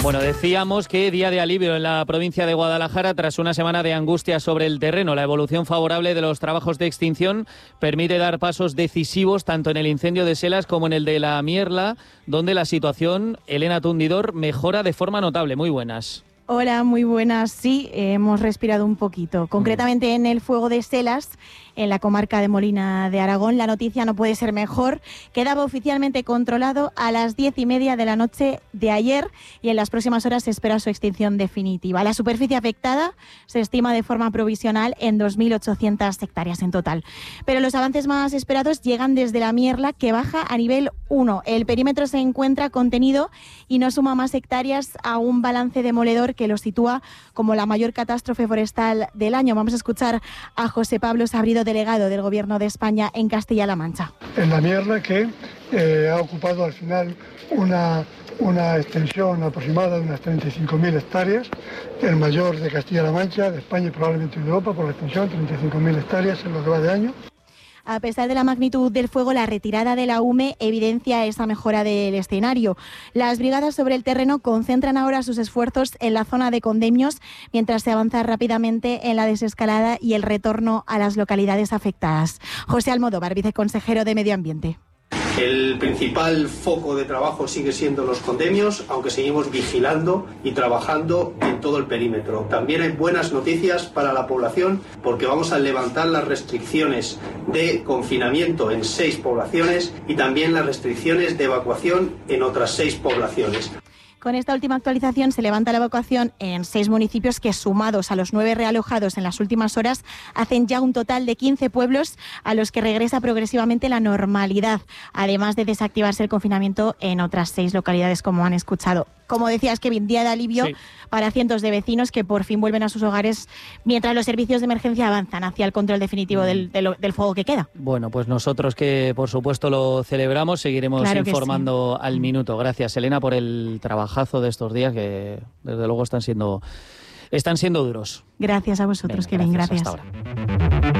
Bueno, decíamos que día de alivio en la provincia de Guadalajara tras una semana de angustia sobre el terreno. La evolución favorable de los trabajos de extinción permite dar pasos decisivos tanto en el incendio de Selas como en el de la Mierla, donde la situación, Elena Tundidor, mejora de forma notable. Muy buenas. Hola, muy buenas. Sí, hemos respirado un poquito. Concretamente en el fuego de Selas, en la comarca de Molina de Aragón, la noticia no puede ser mejor. Quedaba oficialmente controlado a las 10:30 de la noche de ayer y en las próximas horas se espera su extinción definitiva. La superficie afectada se estima de forma provisional en 2.800 hectáreas en total. Pero los avances más esperados llegan desde la Mierla, que baja a nivel 1. El perímetro se encuentra contenido y no suma más hectáreas a un balance demoledor que lo sitúa como la mayor catástrofe forestal del año. Vamos a escuchar a José Pablo Sabrido, delegado del Gobierno de España en Castilla-La Mancha. En la Mierla, que ha ocupado al final una extensión aproximada de unas 35.000 hectáreas, el mayor de Castilla-La Mancha, de España y probablemente de Europa por la extensión, 35.000 hectáreas en lo que va de año. A pesar de la magnitud del fuego, la retirada de la UME evidencia esa mejora del escenario. Las brigadas sobre el terreno concentran ahora sus esfuerzos en la zona de Condemios, mientras se avanza rápidamente en la desescalada y el retorno a las localidades afectadas. José Almodóvar, viceconsejero de Medio Ambiente. El principal foco de trabajo sigue siendo los Condemios, aunque seguimos vigilando y trabajando en todo el perímetro. También hay buenas noticias para la población porque vamos a levantar las restricciones de confinamiento en 6 poblaciones y también las restricciones de evacuación en otras 6 poblaciones. Con esta última actualización se levanta la evacuación en 6 municipios que, sumados a los 9 realojados en las últimas horas, hacen ya un total de 15 pueblos a los que regresa progresivamente la normalidad, además de desactivarse el confinamiento en otras 6 localidades, como han escuchado. Como decías, Kevin, día de alivio para cientos de vecinos que por fin vuelven a sus hogares mientras los servicios de emergencia avanzan hacia el control definitivo del fuego que queda. Bueno, pues nosotros que por supuesto lo celebramos, seguiremos informando al minuto. Gracias, Elena, por el trabajazo de estos días que desde luego están siendo duros. Gracias a vosotros, Kevin. Gracias. Hasta ahora.